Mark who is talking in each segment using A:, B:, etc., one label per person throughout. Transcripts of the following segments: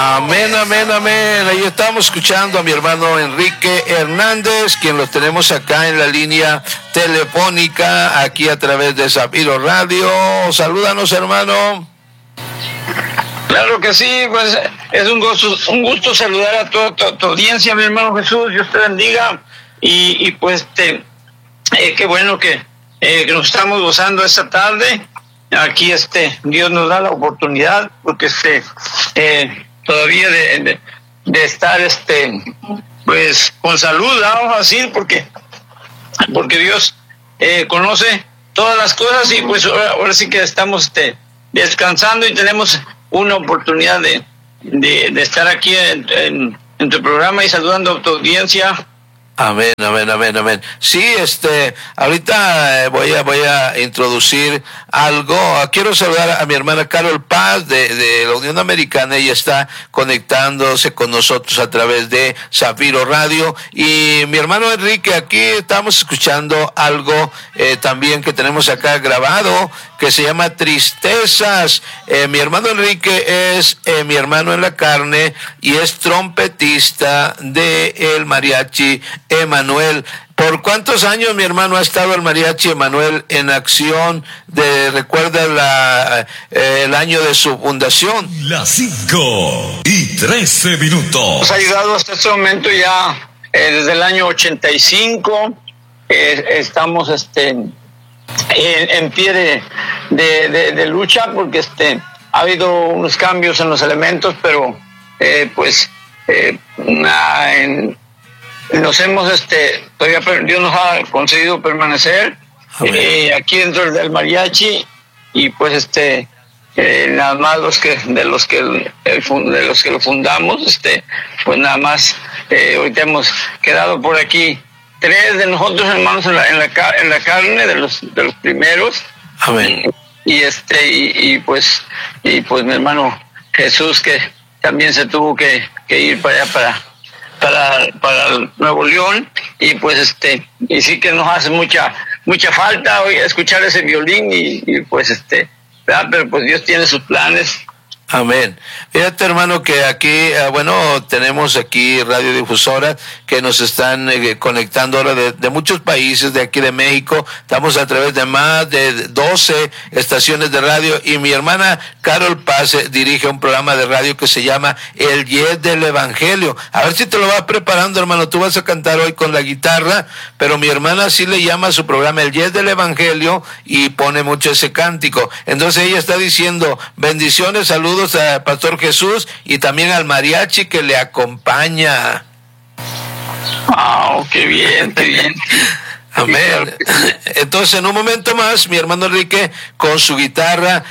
A: Amén, amén, amén. Ahí estamos escuchando a mi hermano Enrique Hernández, quien lo tenemos acá en la línea telefónica, aquí a través de Zafiro Radio. Salúdanos, hermano.
B: Claro que sí, pues es un gusto saludar a toda tu audiencia, mi hermano Jesús. Dios te bendiga. Y pues qué bueno que nos estamos gozando esta tarde. Aquí Dios nos da la oportunidad, porque todavía de estar pues con salud, vamos a decir, porque Dios conoce todas las cosas, y pues ahora sí que estamos descansando y tenemos una oportunidad de estar aquí en tu programa y saludando a tu audiencia.
A: Amén, amén, amén, amén. Sí, ahorita voy a introducir algo. Quiero saludar a mi hermana Carol Paz de la Unión Americana. Ella está conectándose con nosotros a través de Zafiro Radio. Y mi hermano Enrique, aquí estamos escuchando algo también que tenemos acá grabado, que se llama Tristezas. Mi hermano Enrique es mi hermano en la carne y es trompetista de el mariachi Emanuel. ¿Por cuántos años, mi hermano, ha estado el mariachi Emanuel en acción? ¿Recuerda el año de su fundación?
C: Las 5:13.
B: Nos ha ayudado hasta este momento ya desde el año 85. Estamos en pie de lucha, porque ha habido unos cambios en los elementos, pero nos hemos todavía Dios nos ha concedido permanecer aquí dentro del mariachi, y pues nada más de los que lo fundamos, pues nada más ahorita hemos quedado por aquí 3 de nosotros, hermanos, en la carne, de los primeros.
A: Amén.
B: Y pues mi hermano Jesús, que también se tuvo que ir para allá, para Nuevo León, y pues y sí que nos hace mucha falta hoy escuchar ese violín, y pues ¿verdad? Pero pues Dios tiene sus planes.
A: Amén. Fíjate, hermano, que aquí, tenemos aquí radiodifusoras que nos están conectando ahora de muchos países, de aquí de México. Estamos a través de más de 12 estaciones de radio, y mi hermana Carol Paz dirige un programa de radio que se llama El Yes del Evangelio. A ver si te lo vas preparando, hermano. Tú vas a cantar hoy con la guitarra, pero mi hermana sí le llama a su programa El Yes del Evangelio, y pone mucho ese cántico. Entonces ella está diciendo bendiciones, saludos a Pastor Jesús y también al mariachi que le acompaña.
B: Qué bien, qué bien.
A: Amén. Entonces, en un momento más, mi hermano Enrique con su guitarra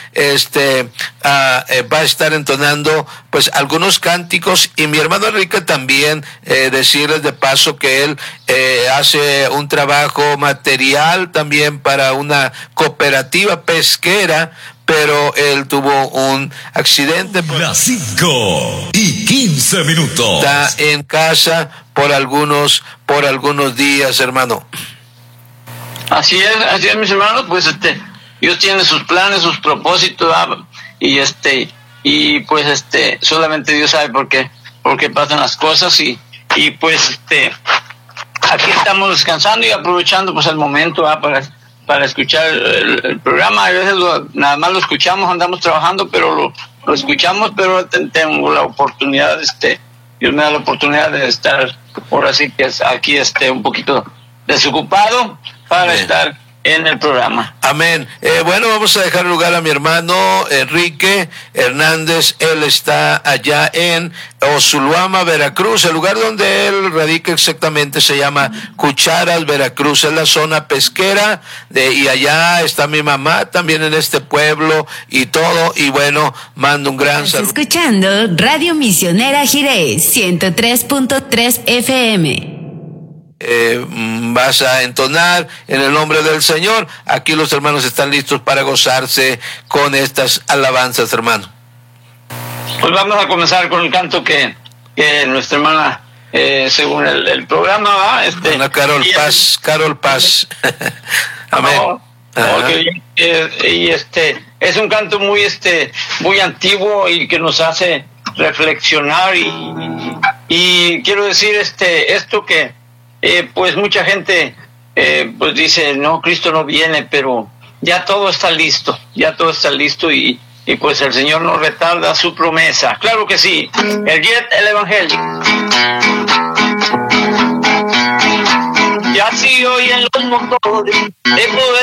A: va a estar entonando pues algunos cánticos, y mi hermano Enrique también decirles de paso que él hace un trabajo material también para una cooperativa pesquera, pero él tuvo un accidente.
C: Las 5:15.
A: Está en casa por algunos días, hermano.
B: Así es, mis hermanos, pues Dios tiene sus planes, sus propósitos, y pues solamente Dios sabe por qué pasan las cosas, y pues aquí estamos descansando y aprovechando pues el momento para escuchar el programa. A veces nada más lo escuchamos, andamos trabajando, pero lo escuchamos, pero tengo la oportunidad, Dios me da la oportunidad de estar, ahora sí que aquí un poquito desocupado para estar en el programa.
A: Amén. Bueno, vamos a dejar lugar a mi hermano Enrique Hernández. Él está allá en Osuluama, Veracruz. El lugar donde él radica exactamente se llama Cucharas, Veracruz. Es la zona pesquera y allá está mi mamá también en este pueblo y todo. Y bueno, mando un gran saludo.
D: Escuchando Radio Misionera Jirés 103.3 FM.
A: Vas a entonar en el nombre del Señor. Aquí los hermanos están listos para gozarse con estas alabanzas, hermano.
B: Pues vamos a comenzar con el canto que nuestra hermana, según el programa, va.
A: Ana Carol Paz, Carol Paz. Amén.
B: Y es un canto muy antiguo y que nos hace reflexionar y quiero decir esto que pues mucha gente pues dice, no, Cristo no viene, pero ya todo está listo y pues el Señor no retarda su promesa. Claro que sí. El Evangelio. Ya sí hoy en los motores de poder